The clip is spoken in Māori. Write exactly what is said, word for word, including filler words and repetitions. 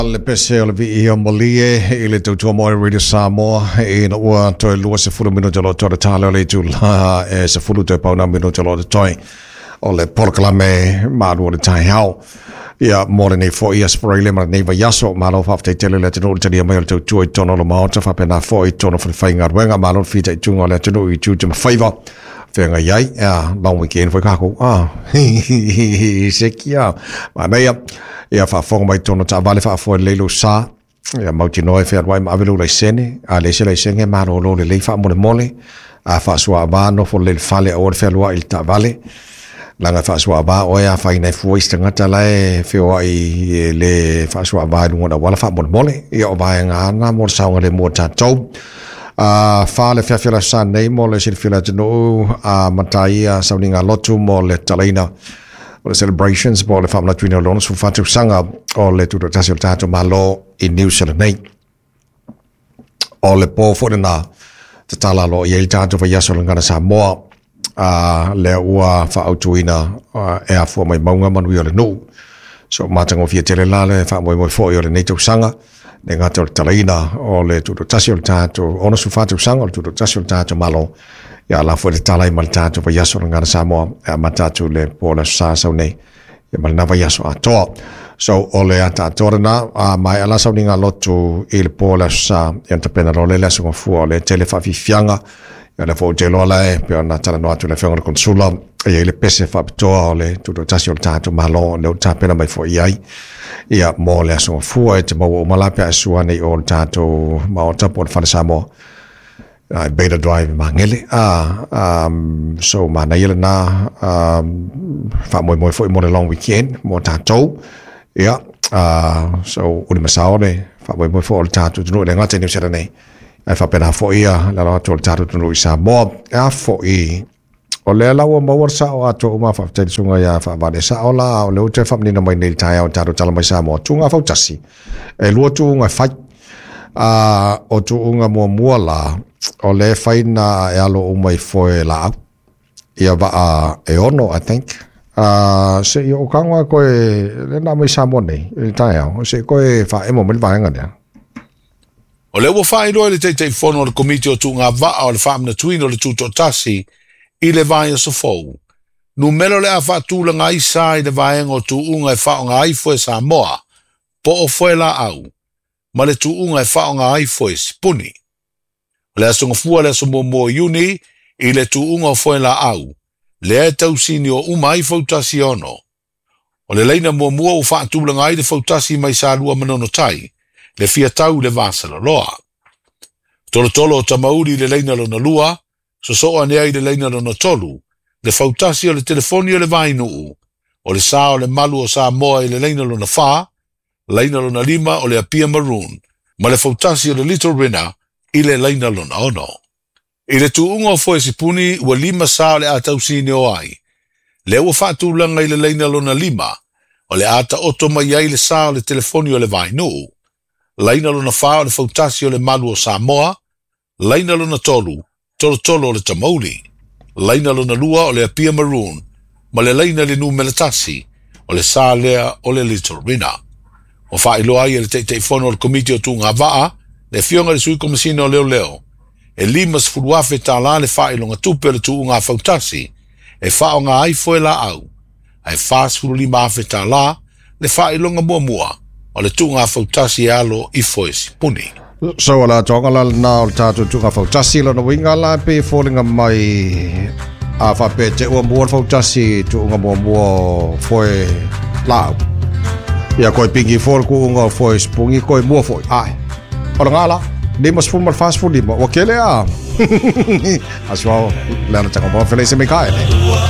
Le pese o le vi i o molie i le tau tua moe Radio Samoa e na ua toi lua se fulu minu te lo toi tala o le tu la e se fulu te pauna minu te lo toi o le porkalame maru o le tai hao ia more nei fo i asparele ma nei va yaso ma lo fa te tele le tino te dia mai o tau tua i tono lo maota fa pena fo i tono fa fai ngar wenga ma lo fi te tunga le tino i tu te ma faiva Whenga iai, ea, long weekend, whai kako, ah, seki, ah, ma mea, ea whaafonga mai tono ta vale whaafoa leilo sa, ea mauti noe whea rwai ma awilu lai sene, a le se lai senge, ma ro lo le lei wha mole mole, a whaasua ava no fo le fale o le whea lua il ta vale, langa whaasua ava o ea whai nei fuwa istangata lai whea i le whaasua ava i lunga wala wha mole mole, ea o vai ngā na mo saunga le mo ta tau, Uh, fa le fiafila sa nei mo le silfila tino a matai a sauninga lotu mo le talaina o le celebrations mo le whamna tuina lona su fatu sanga o le tuto tasi o tato malo i New Zealand nei o le po fodena te tala lo i el tato fa yaso langana sa moa uh, le ua fa autuina uh, e a fua mai maunga manui o le nu so matango fia tele la le fa moi moi fo i o le neito sanga ne ngata o talaina o le tuto tasi o tato ono su fatu sanga o le tuto tasi o tato malo ia la fo le talai mal tato pa yaso ngana Samoa e matatu le pola sa sau nei ia mal na yaso a toa so o le ata torna a mai ala sau ninga lotu il pola sa ia ta pena lo le la so fu le telefa fi fianga ia le fo gelo la e pe na tala no atu le fianga consula ia le pese fa toa le tuto tasi o tato malo le ta pena mai fo iai ia mo le aso fua e te mau o malape a sua nei o tato ma o tapo whana Samoa uh, beta drive ma ngele uh, um, so ma na ile na um, wha moi moi fo i mo le long weekend mo tato ia uh, so uni masaone wha moi moi fo o le tato tunu le ngata New Zealand nei ai wha pena fo ia la roto o le tato tunu i Samoa a fo i o le la o mawar sa o ato ma fa te sunga ya fa va de sa o la o le te fa ni no mai nei tai o taro tala mai sa mo tunga fa tasi e lu tu nga fa a o tu nga mo mo la o le fa na e alo o mai fo e la ia va a e ono I think a se yo kanga ko e le na mai sa mo nei e tai o se ko e fa e mo me va nga ne o le wo fa i lo le te te fono le komite o tu nga va o le fa na tuino le tu to tasi i le vai o so fou. Nu melo le a whātūla ngā isa i le vai o tu unga e whao ngā aifo e Samoa, po o foe la au, ma le tu unga e whao ngā aifo e Sipuni. Le asonga fua le aso mo mo iuni, i le tu unga o foe la au, le e tau sini o uma ai fautasi ono. O le leina mo mua o whātūla ngā i le fautasi mai sa lua manono tai, le fia tau le vāsala loa. Tolo tolo o tamauri le leina lo na lua, so so ane ai le leina lona tolu, le fautasi o le telefoni o le vainuu, o le sa o le malu o Samoa i le leina lona fa, leina lona lima o le apia maroon, ma le fautasi o le Little Rina i le leina lona ono. I le tuunga o foe Sipuni ua lima sa o le ata usine o ai, le ua whaatulanga i le leina lona lima, o le ata oto mai ai le sa o le telefoni o le vainuu, leina lona fa o le fautasi o le malu o Samoa, leina lona tolu, tolo tolo o le tamauli, leina lona lua o le apia maroon, ma le leina le nu melatasi, o le sa lea o le Little Rina. O wha ilo ai e le te te fono o le komiti o tu ngā waa, le fionga le sui komisina o leo leo, e lima sfuruafe tā la le wha ilo ngā tupe le tu ngā fautasi, e wha o ngā aifo e la au, ai wha sfuru lima afe tā la, le wha ilo ngā mua mua, o le tu ngā fautasi e alo i foe Sipuni. So ala tonga la na o tato tunga fautasi la no winga la pe fallinga mai a fa pe te o mo fautasi tunga mo mo foi la ia koi pingi for ku nga foi spungi koi mo foi ai ora ngala de mas fumar fast food mo o kele a aswa la na tanga mo felice me kai